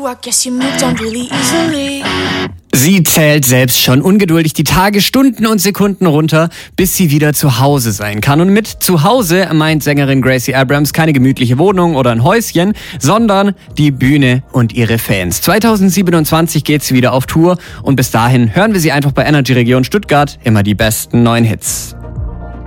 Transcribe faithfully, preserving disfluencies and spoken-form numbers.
I guess you moved on really easily. Sie zählt selbst schon ungeduldig die Tage, Stunden und Sekunden runter, bis sie wieder zu Hause sein kann. Und mit zu Hause meint Sängerin Gracie Abrams keine gemütliche Wohnung oder ein Häuschen, sondern die Bühne und ihre Fans. zweitausendsiebenundzwanzig geht sie wieder auf Tour und bis dahin hören wir sie einfach bei Energy Region Stuttgart immer die besten neuen Hits.